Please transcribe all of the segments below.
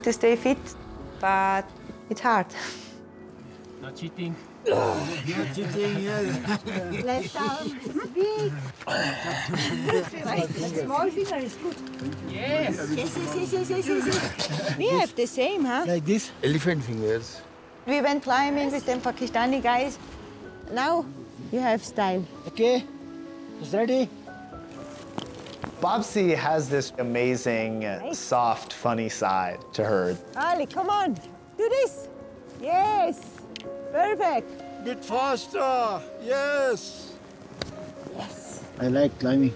to stay fit, but it's hard. Not cheating. Not cheating, yes. Left arm is big. Small finger is good. Yes. Yes. We have the same, huh? Like this? Elephant fingers. We went climbing with them Pakistani guys. Now you have style. Okay. Is ready? Bobsy has this amazing, soft, funny side to her. Ali, come on. Do this. Yes. Perfect. Bit faster. Yes. Yes. I like climbing.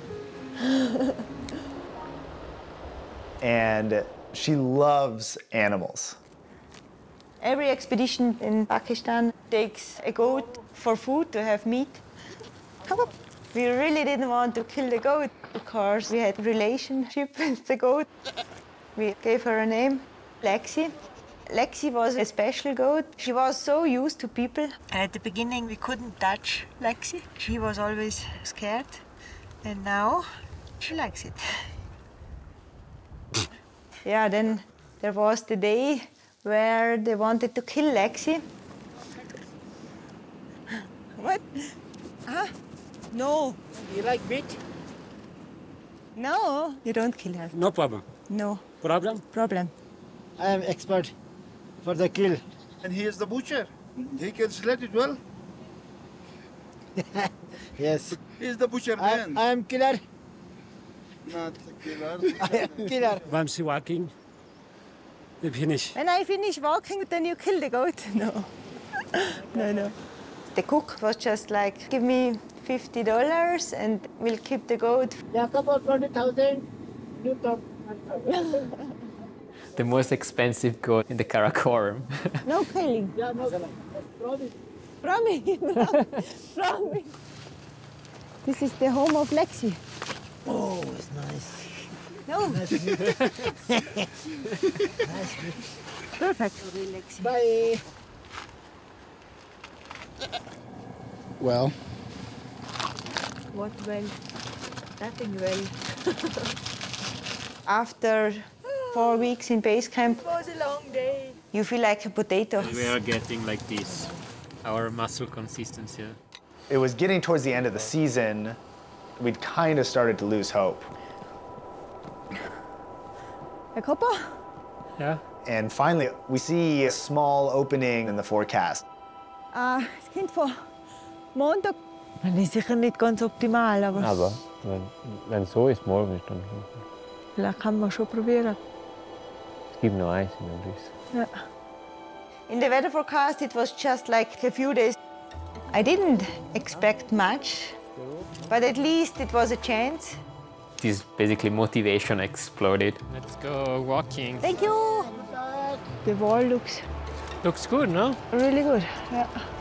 And she loves animals. Every expedition in Pakistan takes a goat for food to have meat. Come on. We really didn't want to kill the goat because we had a relationship with the goat. We gave her a name, Lexi. Lexi was a special goat. She was so used to people. At the beginning, we couldn't touch Lexi. She was always scared. And now, she likes it. Yeah, then there was the day where they wanted to kill Lexi. What? Huh? No. You like meat? No. You don't kill her. No problem. No. Problem? Problem. I am expert for the kill. And he is the butcher. He can select it well. Yes. He is the butcher I man. am killer. Not the killer. I am killer. Once you walking, you finish. When I finish walking, then you kill the goat. No. No. The cook was just like, give me $50 and we'll keep the goat. Yeah, about 20,000. You talk. The most expensive goat in the Karakoram. No killing. Yeah, no. Promise. Promise. Promise. This is the home of Lexi. Oh, it's nice. No. Nice. Perfect. Lexi. Bye. Well. What well? Nothing well. After 4 weeks in base camp, it was a long day. You feel like a potato. We are getting like this, our muscle consistency. It was getting towards the end of the season. We'd kind of started to lose hope. A copper? Yeah. And finally, we see a small opening in the forecast. Es kommt von Montag. Das ist sicher nicht ganz optimal, aber Aber wenn so ist, morgen ist dann. vielleicht kann man schon probieren. Es gibt noch eins in der Risse. Ja. In the weather forecast, it was just like a few days. I didn't expect much, but at least it was a chance. This basically motivation exploded. Let's go walking. Thank you. The wall looks Looks good, no? really good. Yeah.